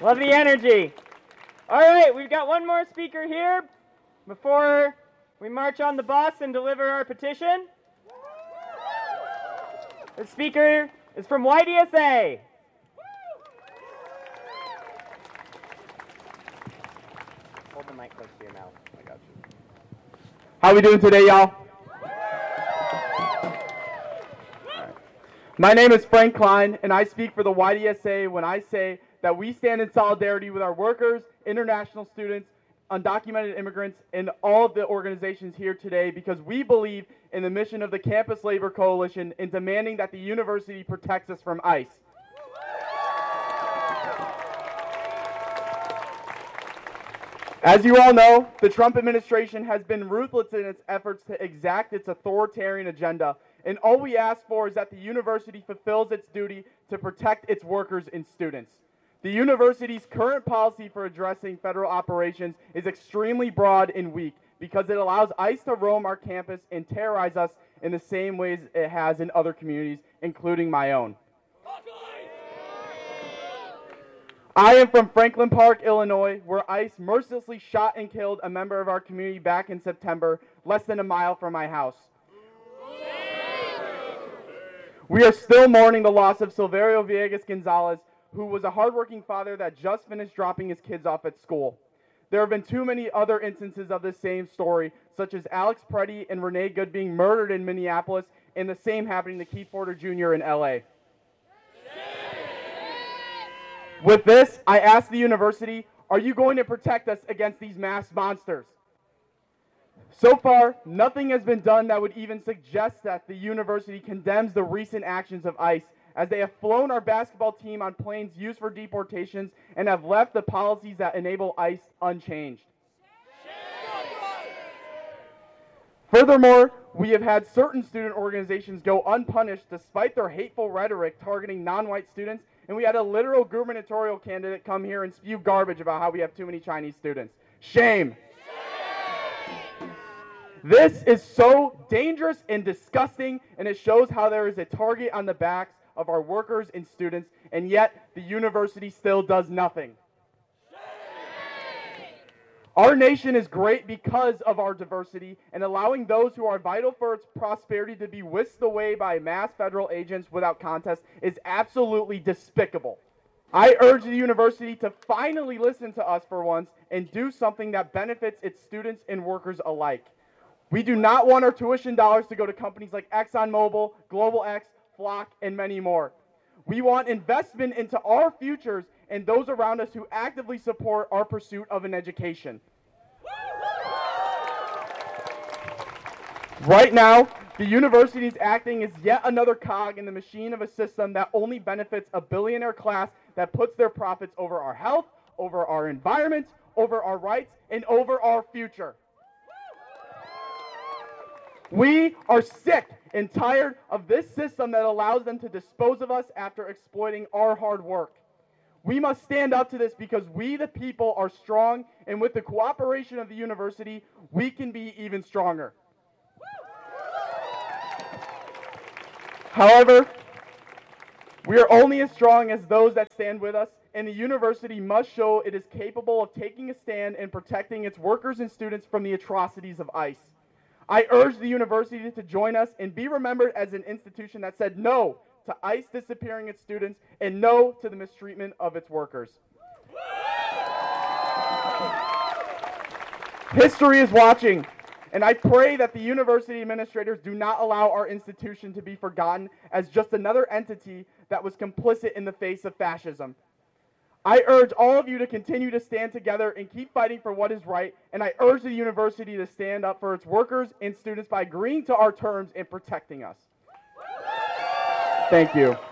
Love the energy. All right, we've got one more speaker here before we march on the bus and deliver our petition. The speaker is from YDSA. Hold the mic close to your mouth. I got you. How we doing today, y'all? My name is Frank Klein, and I speak for the YDSA when I say that we stand in solidarity with our workers, international students, undocumented immigrants, and all of the organizations here today because we believe in the mission of the Campus Labor Coalition in demanding that the university protects us from ICE. As you all know, the Trump administration has been ruthless in its efforts to exact its authoritarian agenda, and all we ask for is that the university fulfills its duty to protect its workers and students. The university's current policy for addressing federal operations is extremely broad and weak because it allows ICE to roam our campus and terrorize us in the same ways it has in other communities, including my own. I am from Franklin Park, Illinois, where ICE mercilessly shot and killed a member of our community back in September, less than a mile from my house. We are still mourning the loss of Silverio Villegas Gonzalez, who was a hardworking father that just finished dropping his kids off at school. There have been too many other instances of this same story, such as Alex Preddy and Renee Good being murdered in Minneapolis, and the same happening to Keith Porter Jr. in LA. With this, I ask the university, are you going to protect us against these mass monsters? So far, nothing has been done that would even suggest that the university condemns the recent actions of ICE, as they have flown our basketball team on planes used for deportations and have left the policies that enable ICE unchanged. Furthermore, we have had certain student organizations go unpunished despite their hateful rhetoric targeting non-white students, and we had a literal gubernatorial candidate come here and spew garbage about how we have too many Chinese students. Shame! This is so dangerous and disgusting, and it shows how there is a target on the backs of our workers and students, and yet the university still does nothing. Our nation is great because of our diversity, and allowing those who are vital for its prosperity to be whisked away by mass federal agents without contest is absolutely despicable. I urge the university to finally listen to us for once and do something that benefits its students and workers alike. We do not want our tuition dollars to go to companies like ExxonMobil, GlobalX, Flock, and many more. We want investment into our futures and those around us who actively support our pursuit of an education. Right now, the university is acting as yet another cog in the machine of a system that only benefits a billionaire class that puts their profits over our health, over our environment, over our rights, and over our future. We are sick and tired of this system that allows them to dispose of us after exploiting our hard work. We must stand up to this because we, the people, are strong, and with the cooperation of the university, we can be even stronger. However, we are only as strong as those that stand with us, and the university must show it is capable of taking a stand and protecting its workers and students from the atrocities of ICE. I urge the university to join us and be remembered as an institution that said no to ICE disappearing its students and no to the mistreatment of its workers. History is watching, and I pray that the university administrators do not allow our institution to be forgotten as just another entity that was complicit in the face of fascism. I urge all of you to continue to stand together and keep fighting for what is right, and I urge the university to stand up for its workers and students by agreeing to our terms and protecting us. Thank you.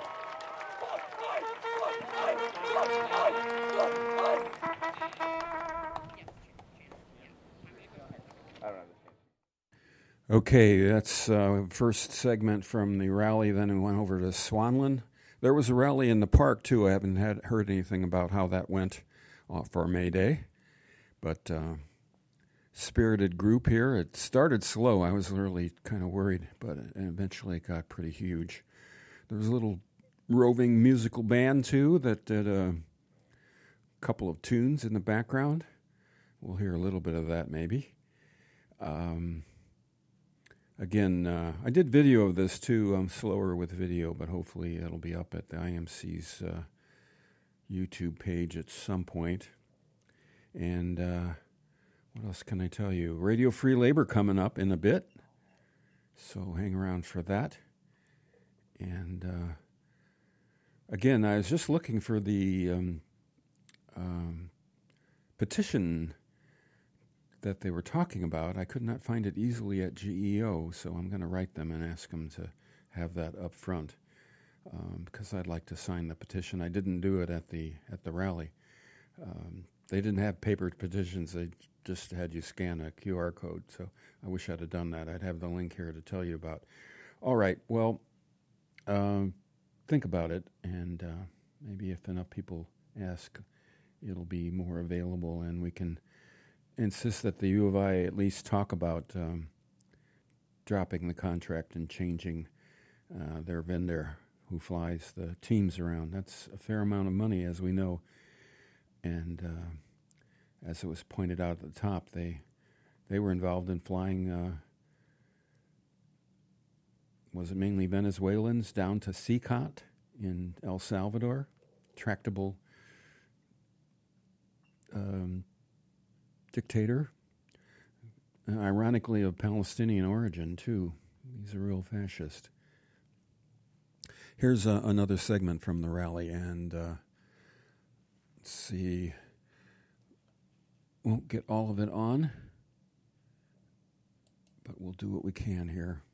Okay, that's first segment from the rally. Then we went over to Swanland. There was a rally in the park, too. I haven't heard anything about how that went for May Day. But spirited group here. It started slow. I was really kind of worried, but eventually it got pretty huge. There was a little roving musical band, too, that did couple of tunes in the background. We'll hear a little bit of that maybe. Again, I did video of this too. I'm slower with video, but hopefully it'll be up at the IMC's YouTube page at some point. And what else can I tell you? Radio Free Labor coming up in a bit, so hang around for that. And again, I was just looking for the petition that they were talking about. I could not find it easily at GEO, so I'm going to write them and ask them to have that up front because I'd like to sign the petition. I didn't do it at the rally. They didn't have paper petitions. They just had you scan a QR code, so I wish I'd have done that. I'd have the link here to tell you about. All right, well, think about it, and maybe if enough people ask, it'll be more available, and we can insist that the U of I at least talk about dropping the contract and changing their vendor who flies the teams around. That's a fair amount of money, as we know. And as it was pointed out at the top, they were involved in flying, was it mainly Venezuelans, down to CICOT in El Salvador, tractable dictator, ironically of Palestinian origin too. He's a real fascist. Here's another segment from the rally, and let's see, won't get all of it on, but we'll do what we can here.